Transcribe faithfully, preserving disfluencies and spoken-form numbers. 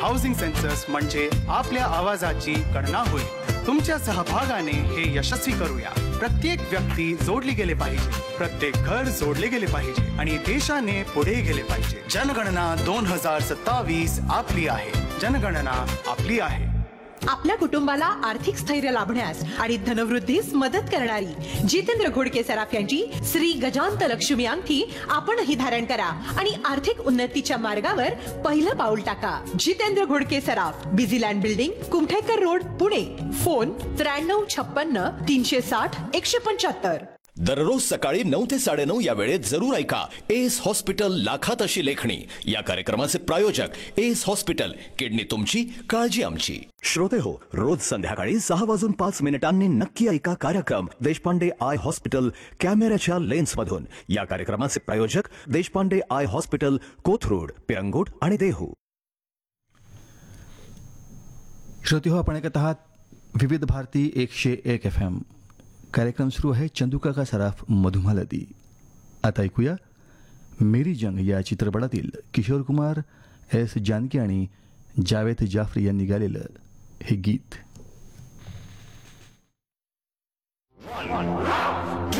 Housing census म्हणजे आपल्या आवाजाची गणना होईल. तुमच्या सहभागाने हे यशस्वी करूया. प्रत्येक व्यक्ती जोडली गेले पाहिजे, प्रत्येक घर जोडले गेले पाहिजे आणि देशाने पुढे गेले पाहिजे. जनगणना दोन हजार सत्तावीस आपली आहे. जनगणना आपली आहे. आपल्या कुटुंबाला आर्थिक स्थैर्य लाभण्यास आणि धनवृद्धीस मदत करणारी जितेंद्र घोडके सराफ यांची श्री गजांत लक्ष्मी अंगठी आपणही धारण करा आणि आर्थिक उन्नतीच्या मार्गावर पहिलं पाऊल टाका. जितेंद्र घोडके सराफ, Busyland building, Kumthekar road, Pune. Phone त्र्याण्णव छप्पन्न तीनशे साठ एकशे पंच्याहत्तर. दररोज सकाळी नऊ ते साडेनऊ या वेळेत जरूर ऐका एस हॉस्पिटल लाखात अशी लेखणी. या कार्यक्रमाचे प्रायोजक एस हॉस्पिटल, किडनी तुमची, काळजी आमची. श्रोते हो, रोज संध्याकाळी सहा वाजून पाच मिनिटांनी नक्की ऐका कार्यक्रम देशपांडे आय हॉस्पिटल, कॅमेऱ्याच्या लेन्स मधून. या कार्यक्रमाचे प्रायोजक देशपांडे आय हॉस्पिटल, कोथरूड, पिरंगुट आणि देहू. श्रोते हो, आपण ऐकत आहात विविध भारती एकशे एक एफ एम. कार्यक्रम सुरू आहे चंदूकाका सराफ मधुमालती. आता ऐकूया मेरी जंग या चित्रपटातील किशोर कुमार, एस जानकी आणि जावेद जाफरी यांनी गायलेलं हे गीत.